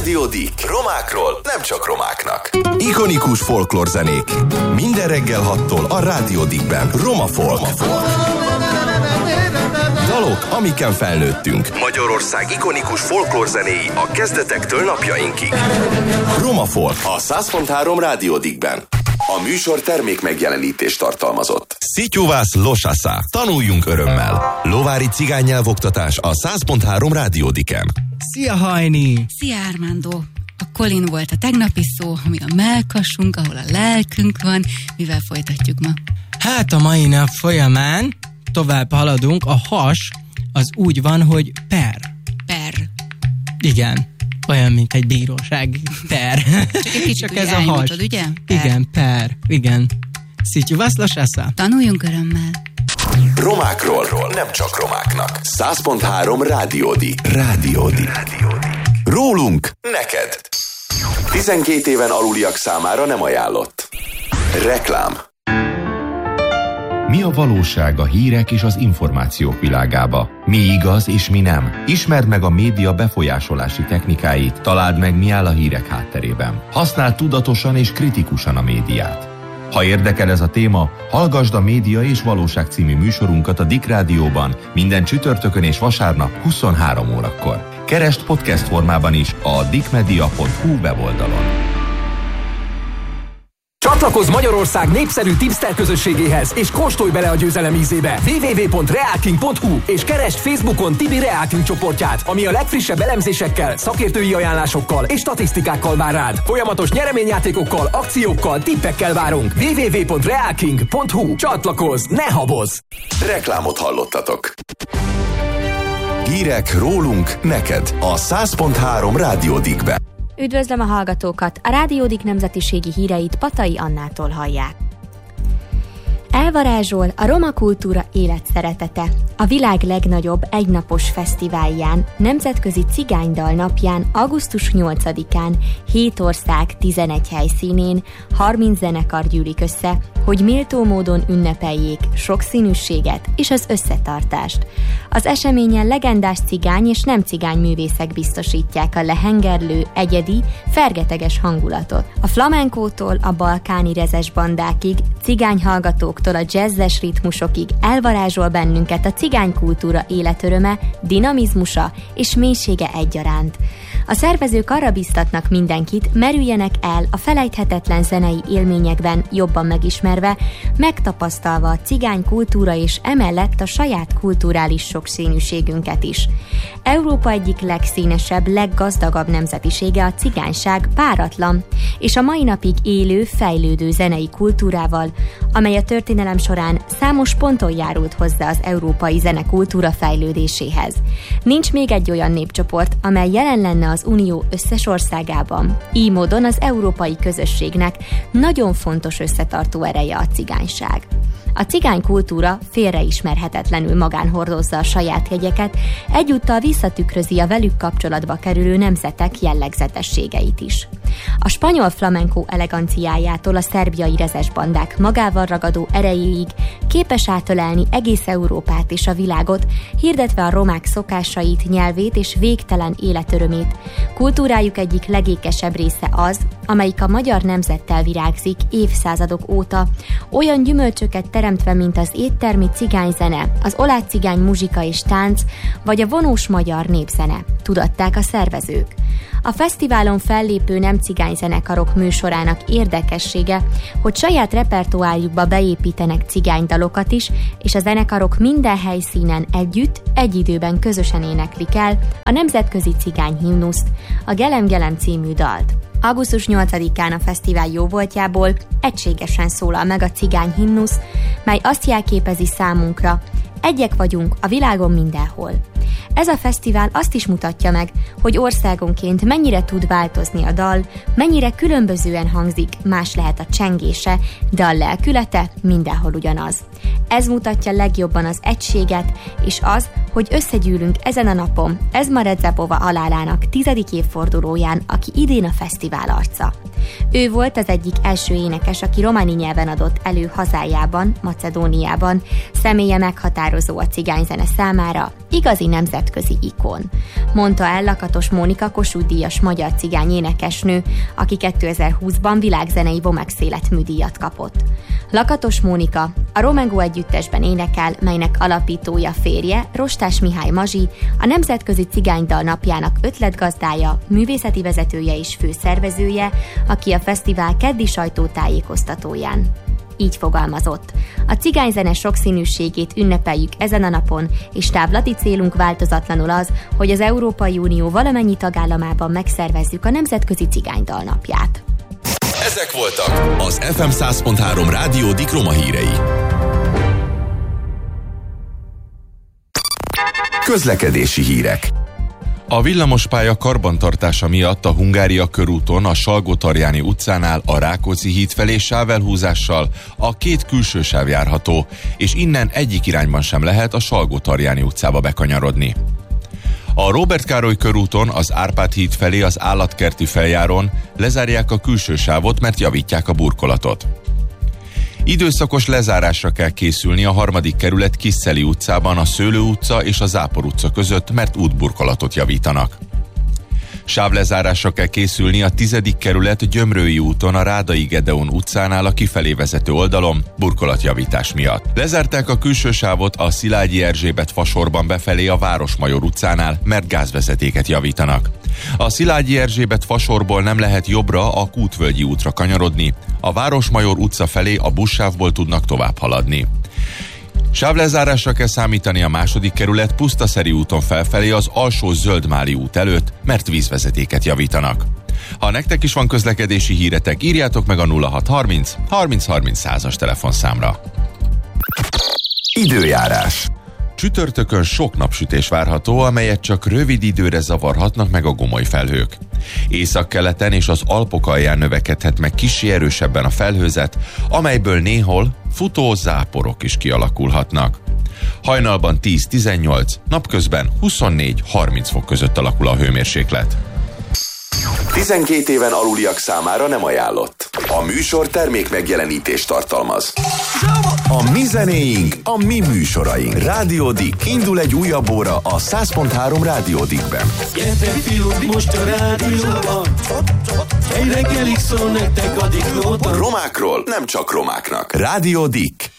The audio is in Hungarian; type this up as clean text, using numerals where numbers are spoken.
Rádió Dick. Romákról nem csak romáknak. Ikonikus folklórzenék. Minden reggel 6-tól a Rádió Dickben. Roma Folk. Dalok, amiken felnőttünk. Magyarország ikonikus folklórzenéi a kezdetektől napjainkig. Roma Folk a 100.3 Rádió Dickben. A műsor termék megjelenítést tartalmazott. Szityuvász Losasza. Tanuljunk örömmel. Lovári cigánynyelvoktatás a 100.3 Rádió Dicken. Szia, Hajni! Szia, Armando! A Colin volt a tegnapi szó, ami a mellkasunk, ahol a lelkünk van. Mivel folytatjuk ma? Hát a mai nap folyamán tovább haladunk. A has az úgy van, hogy per. Per. Igen. Olyan, mint egy bíróság. Per. Csak ez a has. Ugye? Per. Igen, per. Igen. Szityuvász Losasza. Tanuljunk örömmel. Romákról nem csak romáknak. 100.3 Rádió Dick. Rádió Dick. Rólunk neked. 12 éven aluliak számára nem ajánlott. Reklám. Mi a valóság a hírek és az információk világába? Mi igaz és mi nem? Ismerd meg a média befolyásolási technikáit, találd meg, mi áll a hírek hátterében. Használd tudatosan és kritikusan a médiát. Ha érdekel ez a téma, hallgasd a Média és Valóság című műsorunkat a Dick Rádióban minden csütörtökön és vasárnap 23 órakor. Keresd podcast formában is a dickmedia.hu weboldalon. Csatlakozz Magyarország népszerű tipster közösségéhez, és kóstolj bele a győzelem ízébe. www.realking.hu és keresd Facebookon Tibi Realking csoportját, ami a legfrissebb elemzésekkel, szakértői ajánlásokkal és statisztikákkal vár rád. Folyamatos nyereményjátékokkal, akciókkal, tippekkel várunk. www.realking.hu. Csatlakozz, ne habozz! Reklámot hallottatok. Hírek rólunk neked a 100.3 Rádió Dickben. Üdvözlöm a hallgatókat! A Rádió Dick nemzetiségi híreit Patai Annától hallják. Elvarázsol a roma kultúra életszeretete. A világ legnagyobb egynapos fesztiválján, Nemzetközi Cigánydal napján, augusztus 8-án 7 ország 11 helyszínén 30 zenekar gyűlik össze, hogy méltó módon ünnepeljék sokszínűséget és az összetartást. Az eseményen legendás cigány és nem cigány művészek biztosítják a lehengerlő, egyedi, fergeteges hangulatot. A flamenkótól a balkáni rezes bandákig, cigányhallgatóktól a jazzes ritmusokig elvarázsol bennünket a cigánykultúra életöröme, dinamizmusa és mélysége egyaránt. A szervezők arra biztatnak mindenkit, merüljenek el a felejthetetlen zenei élményekben, jobban megismerve, megtapasztalva a cigány kultúra és emellett a saját kulturális sokszínűségünket is. Európa egyik legszínesebb, leggazdagabb nemzetisége a cigányság páratlan, és a mai napig élő, fejlődő zenei kultúrával, amely a történelem során számos ponton járult hozzá az európai zenekultúra fejlődéséhez. Nincs még egy olyan népcsoport, amely jelen lenne az Unió összes országában. Így módon az európai közösségnek nagyon fontos összetartó ereje a cigányság. A cigánykultúra félreismerhetetlenül magán hordozza a saját jegyeket, egyúttal visszatükrözi a velük kapcsolatba kerülő nemzetek jellegzetességeit is. A spanyol flamenco eleganciájától a szerbiai rezes bandák magával ragadó erejéig képes átölelni egész Európát és a világot, hirdetve a romák szokásait, nyelvét és végtelen életörömét. Kultúrájuk egyik legékesebb része az, amelyik a magyar nemzettel virágzik évszázadok óta, olyan gyümölcsöket teremtve, mint az éttermi cigányzene, az oláh cigány muzsika és tánc, vagy a vonós magyar népzene, tudatták a szervezők. A fesztiválon fellépő nem cigányzenekarok műsorának érdekessége, hogy saját repertoárjukba beépítenek cigánydalokat is, és a zenekarok minden helyszínen együtt, egy időben közösen éneklik el a nemzetközi cigányhimnuszt, a Gelem Gelem című dalt. Augusztus 8-án a fesztivál jóvoltjából egységesen szólal meg a cigányhimnusz, mely azt jelképezi számunkra, egyek vagyunk a világon mindenhol. Ez a fesztivál azt is mutatja meg, hogy országonként mennyire tud változni a dal, mennyire különbözően hangzik, más lehet a csengése, de a lelkülete mindenhol ugyanaz. Ez mutatja legjobban az egységet, és az, hogy összegyűlünk ezen a napon Ezma Redzebova Alálának 10. évfordulóján, aki idén a fesztivál arca. Ő volt az egyik első énekes, aki románi nyelven adott elő hazájában, Macedóniában, személye meghatározó a cigányzene számára, igazi nemzet nemzetközi ikon. Mondta el Lakatos Mónika Kossuth-díjas magyar cigány énekesnő, aki 2020-ban világzenei Vomex életműdíjat kapott. Lakatos Mónika a Romengo együttesben énekel, melynek alapítója férje, Rostás Mihály Mazsi, a Nemzetközi Cigánydal napjának ötletgazdája, művészeti vezetője és főszervezője, aki a fesztivál keddi sajtótájékoztatóján így fogalmazott. A cigányzene sokszínűségét ünnepeljük ezen a napon, és távlati célunk változatlanul az, hogy az Európai Unió valamennyi tagállamában megszervezzük a Nemzetközi Cigánydal napját. Ezek voltak az FM 100.3 Rádió Dik Roma hírei. Közlekedési hírek. A villamospálya karbantartása miatt a Hungária körúton a Salgótarjáni utcánál a Rákóczi híd felé sávelhúzással a két külső sáv járható, és innen egyik irányban sem lehet a Salgótarjáni utcába bekanyarodni. A Róbert Károly körúton az Árpád híd felé az Állatkerti feljáron lezárják a külső sávot, mert javítják a burkolatot. Időszakos lezárásra kell készülni a 3. kerület Kisszeli utcában a Szőlő utca és a Zápor utca között, mert útburkolatot javítanak. Sávlezárásra kell készülni a 10. kerület Gyömrői úton a Rádai Gedeon utcánál a kifelé vezető oldalon burkolatjavítás miatt. Lezárták a külső sávot a Szilágyi Erzsébet fasorban befelé a Városmajor utcánál, mert gázvezetéket javítanak. A Szilágyi Erzsébet fasorból nem lehet jobbra a Kútvölgyi útra kanyarodni, a Városmajor utca felé a buszsávból tudnak tovább haladni. Sávlezárásra kell számítani a 2. kerület Pusztaszeri úton felfelé az Alsó Zöldmáli út előtt, mert vízvezetéket javítanak. Ha nektek is van közlekedési híretek, írjátok meg a 0630 30 30 100-as telefonszámra. Időjárás. Csütörtökön sok napsütés várható, amelyet csak rövid időre zavarhatnak meg a gomoly felhők. Északkeleten és az Alpok alján növekedhet meg kissé erősebben a felhőzet, amelyből néhol futó záporok is kialakulhatnak. Hajnalban 10-18, napközben 24-30 fok között alakul a hőmérséklet. 12 éven aluliak számára nem ajánlott. A műsor termék megjelenítést tartalmaz. A mi zenéink, a mi műsoraink. Rádió Dik. Indul egy újabb óra a 100.3 Rádió Dikben. Gyertek fiúk, most a rádióban. Egy reggelig szól nektek a Diklóban. Romákról nem csak romáknak. Rádió Dik.